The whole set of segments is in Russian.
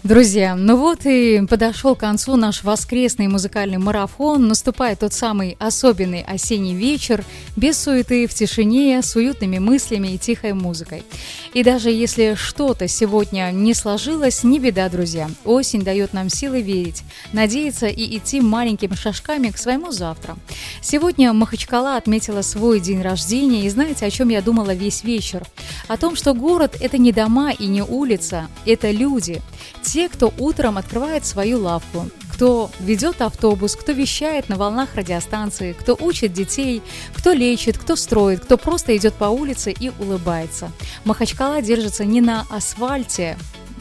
Друзья, ну вот и подошел к концу наш воскресный музыкальный марафон. Наступает тот самый особенный осенний вечер, без суеты, в тишине, с уютными мыслями и тихой музыкой. И даже если что-то сегодня не сложилось, не беда, друзья. Осень дает нам силы верить, надеяться и идти маленькими шажками к своему завтра. Сегодня Махачкала отметила свой день рождения, и знаете, о чем я думала весь вечер? О том, что город – это не дома и не улица, это люди. Те, кто утром открывает свою лавку, кто ведет автобус, кто вещает на волнах радиостанции, кто учит детей, кто лечит, кто строит, кто просто идет по улице и улыбается. Махачкала держится не на асфальте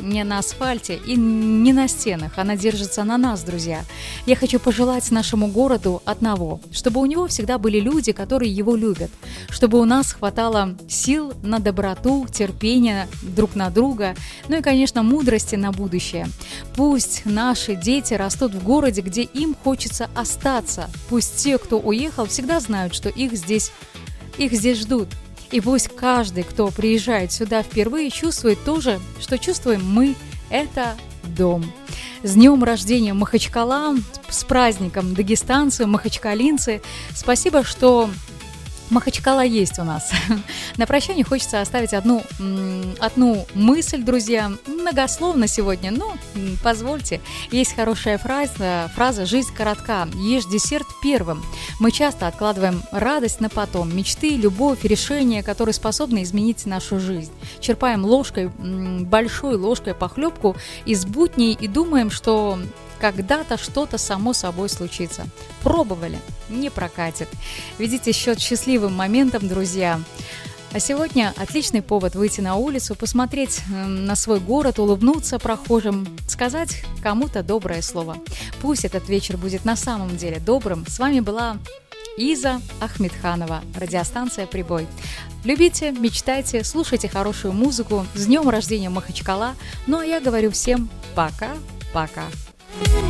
и не на стенах, она держится на нас, друзья. Я хочу пожелать нашему городу одного, чтобы у него всегда были люди, которые его любят, чтобы у нас хватало сил на доброту, терпения друг на друга, ну и, конечно, мудрости на будущее. Пусть наши дети растут в городе, где им хочется остаться. Пусть те, кто уехал, всегда знают, что их здесь ждут. И пусть каждый, кто приезжает сюда впервые, чувствует то же, что чувствуем мы – это дом. С днем рождения, Махачкала, с праздником дагестанцы, махачкалинцы. Спасибо, что Махачкала есть у нас. На прощание хочется оставить одну мысль, друзья. Многословно сегодня, но позвольте. Есть хорошая фраза «Жизнь коротка, ешь десерт первым». Мы часто откладываем радость на потом, мечты, любовь, решения, которые способны изменить нашу жизнь. Черпаем большой ложкой похлебку из будней и думаем, что когда-то что-то само собой случится. Пробовали, не прокатит. Ведите счет счастливым моментом, друзья. А сегодня отличный повод выйти на улицу, посмотреть на свой город, улыбнуться прохожим, сказать кому-то доброе слово. Пусть этот вечер будет на самом деле добрым. С вами была Иза Ахмедханова, радиостанция «Прибой». Любите, мечтайте, слушайте хорошую музыку. С днем рождения, Махачкала. Ну а я говорю всем пока-пока.